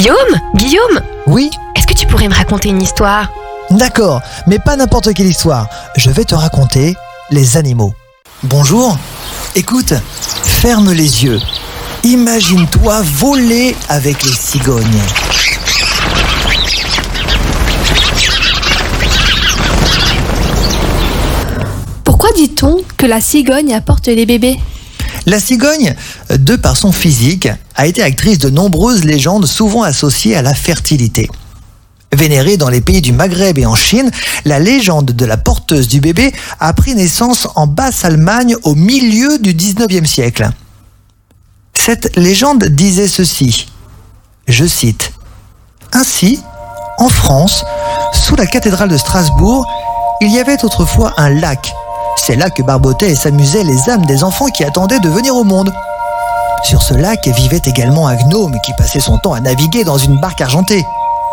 Guillaume, Oui, est-ce que tu pourrais me raconter une histoire? d'accord, mais pas n'importe quelle histoire. Je vais te raconter les animaux. Bonjour, écoute, ferme les yeux. Imagine-toi voler avec les cigognes. Pourquoi dit-on que la cigogne apporte les bébés? La cigogne, de par son physique, a été actrice de nombreuses légendes souvent associées à la fertilité. Vénérée dans les pays du Maghreb et en Chine, la légende de la porteuse du bébé a pris naissance en Basse-Allemagne au milieu du 19e siècle. Cette légende disait ceci, je cite, « Ainsi, en France, sous la cathédrale de Strasbourg, il y avait autrefois un lac. C'est là que barbotaient et s'amusaient les âmes des enfants qui attendaient de venir au monde. Sur ce lac vivait également un gnome qui passait son temps à naviguer dans une barque argentée.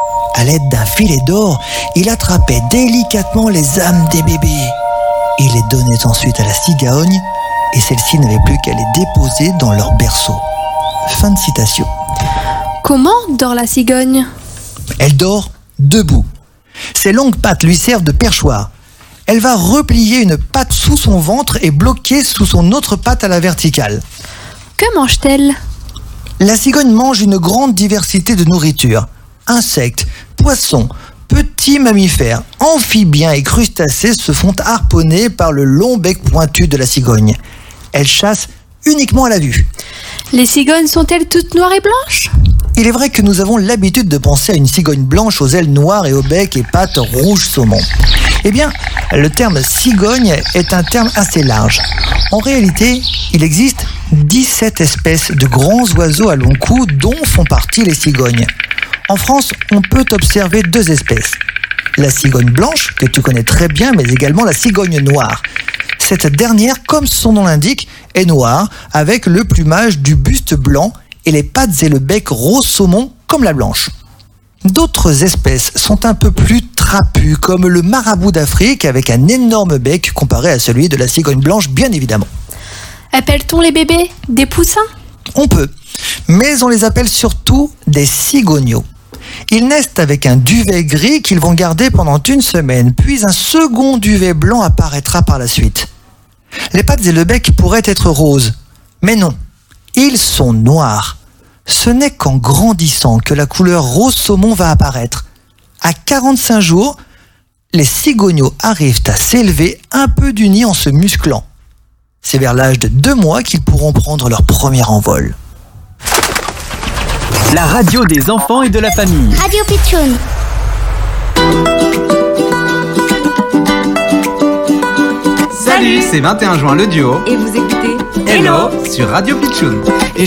À l'aide d'un filet d'or, il attrapait délicatement les âmes des bébés. Il les donnait ensuite à la cigogne et celle-ci n'avait plus qu'à les déposer dans leur berceau. » Fin de citation. Comment dort la cigogne? Elle dort debout. Ses longues pattes lui servent de perchoir. Elle va replier une patte sous son ventre et bloquer sous son autre patte à la verticale. Que mange-t-elle? La cigogne mange une grande diversité de nourriture. Insectes, poissons, petits mammifères, amphibiens et crustacés se font harponner par le long bec pointu de la cigogne. Elle chasse uniquement à la vue. Les cigognes sont-elles toutes noires et blanches? Il est vrai que nous avons l'habitude de penser à une cigogne blanche aux ailes noires et au bec et pattes rouges saumon. Eh bien, le terme cigogne est un terme assez large. En réalité, il existe 17 espèces de grands oiseaux à long cou dont font partie les cigognes. En France, on peut observer 2 espèces. La cigogne blanche, que tu connais très bien, mais également la cigogne noire. Cette dernière, comme son nom l'indique, est noire, avec le plumage du buste blanc et les pattes et le bec rose saumon comme la blanche. D'autres espèces sont un peu plus trapues, comme le marabout d'Afrique avec un énorme bec comparé à celui de la cigogne blanche, bien évidemment. Appelle-t-on les bébés des poussins? On peut, mais on les appelle surtout des cigogneaux. Ils naissent avec un duvet gris qu'ils vont garder pendant une semaine, puis un second duvet blanc apparaîtra par la suite. Les pattes et le bec pourraient être roses, mais non, ils sont noirs. Ce n'est qu'en grandissant que la couleur rose saumon va apparaître. À 45 jours, les cigogneaux arrivent à s'élever un peu du nid en se musclant. C'est vers l'âge de 2 mois qu'ils pourront prendre leur premier envol. La radio des enfants et de la famille. Radio Pitchoun. Salut, c'est 21 juin le duo. Et vous écoutez Hello sur Radio Pitchoun.